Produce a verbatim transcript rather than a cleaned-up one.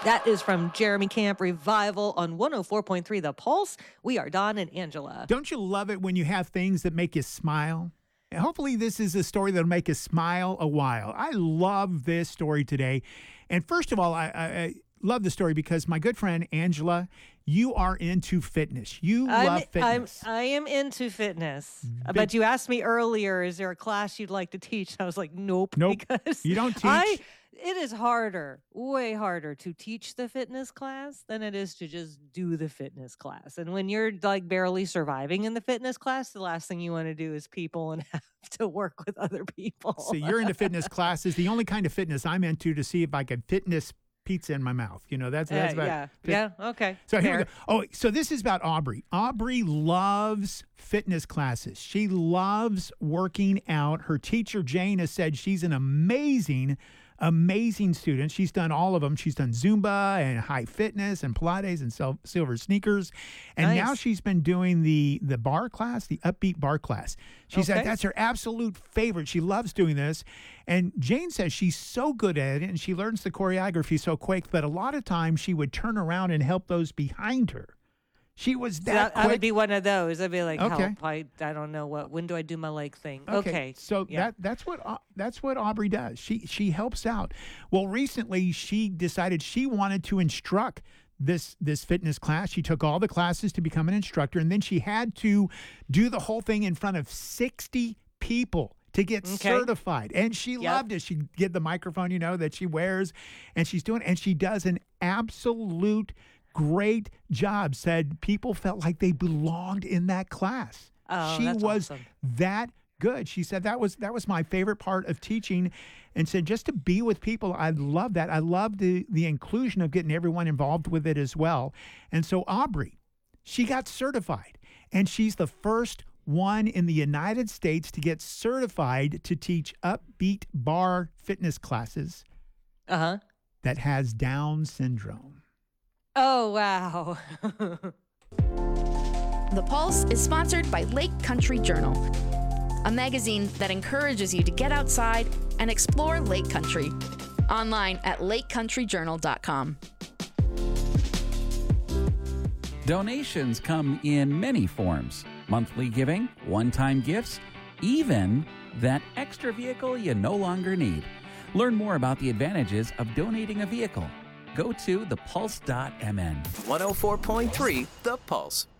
That is from Jeremy Camp Revival on one oh four point three The Pulse. We are Don and Angela. Don't you love it when you have things that make you smile? And hopefully this is a story that'll make you smile a while. I love this story today. And first of all, I, I, I love the story because my good friend Angela, you are into fitness. You I'm, love fitness. I'm, I am into fitness. Big- But you asked me earlier, is there a class you'd like to teach? I was like, nope. Nope. Because You don't teach? I, it is harder, way harder to teach the fitness class than it is to just do the fitness class. And when you're like barely surviving in the fitness class, the last thing you want to do is people and have to work with other people. So you're into fitness classes. The only kind of fitness I'm into to see if I can fitness pizza in my mouth. You know, that's, that's Uh, about yeah. fit- Yeah. Okay. So here Fair. we go. Oh, so this is about Aubrey. Aubrey loves fitness classes. She loves working out. Her teacher, Jane, has said she's an amazing, amazing student. She's done all of them. She's done Zumba and high fitness and Pilates and sil- silver sneakers. And Nice. now she's been doing the, the bar class, the upbeat bar class. She said Okay. that's her absolute favorite. She loves doing this. And Jane says she's so good at it and she learns the choreography so quick, but a lot of times she would turn around and help those behind her. She was So that that, I quick. would be one of those. I'd be like, Okay. help. I, I don't know what. When do I do my leg thing? Okay. So yeah. that that's what Au- that's what Aubrey does. She she helps out. Well, recently she decided she wanted to instruct this this fitness class. She took all the classes to become an instructor, and then she had to do the whole thing in front of sixty people to get Okay. certified. And she Yep. loved it. She get the microphone, you know, that she wears, and she's doing and she does an absolute great job. Said people felt like they belonged in that class. Oh, she that's was awesome. that good. She said that was that was my favorite part of teaching, and said just to be with people, I love that. I love the the inclusion of getting everyone involved with it as well. And so Aubrey, she got certified, and she's the first one in the United States to get certified to teach upbeat bar fitness classes Uh huh. that has Down syndrome. Oh, wow. The Pulse is sponsored by Lake Country Journal, a magazine that encourages you to get outside and explore Lake Country. Online at lake country journal dot com. Donations come in many forms. Monthly giving, one-time gifts, even that extra vehicle you no longer need. Learn more about the advantages of donating a vehicle. Go to the pulse dot m n. one oh four point three The Pulse.